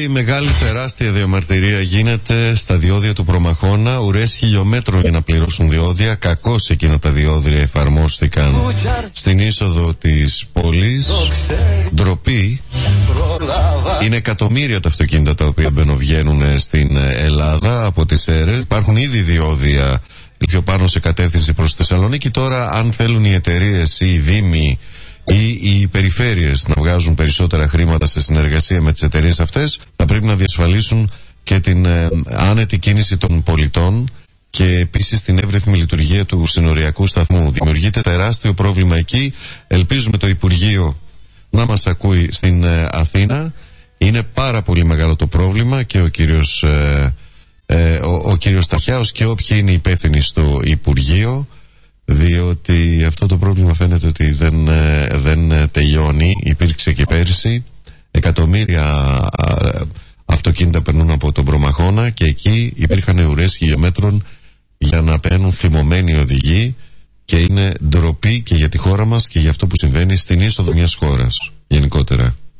Άλλη μεγάλη τεράστια διαμαρτυρία γίνεται στα διόδια του Προμαχώνα. Ουρές χιλιόμετρων για να πληρώσουν διόδια. Κακώς εκείνα τα διόδια εφαρμόστηκαν στην είσοδο της πόλης. Ντροπή. Είναι εκατομμύρια τα αυτοκίνητα τα οποία μπαινοβγαίνουν στην Ελλάδα από τις αίρες. Υπάρχουν ήδη διόδια πιο πάνω σε κατεύθυνση προς Θεσσαλονίκη. Τώρα, αν θέλουν οι εταιρείες ή οι δήμοι ή οι περιφέρειες να βγάζουν περισσότερα χρήματα σε συνεργασία με τις εταιρείες αυτές, θα πρέπει να διασφαλίσουν και την άνετη κίνηση των πολιτών και επίσης την εύρυθμη λειτουργία του συνοριακού σταθμού. Δημιουργείται τεράστιο πρόβλημα εκεί. Ελπίζουμε το Υπουργείο να μας ακούει στην Αθήνα. Είναι πάρα πολύ μεγάλο το πρόβλημα και ο κύριος Σταχιάος και όποιοι είναι υπεύθυνοι στο Υπουργείο, διότι αυτό το πρόβλημα φαίνεται ότι δεν τελειώνει. Υπήρξε και πέρυσι, εκατομμύρια αυτοκίνητα περνούν από τον Προμαχώνα και εκεί υπήρχαν ουρές χιλιόμετρων για να παίρνουν θυμωμένοι οδηγοί, και είναι ντροπή και για τη χώρα μας και για αυτό που συμβαίνει στην είσοδο μιας χώρας γενικότερα.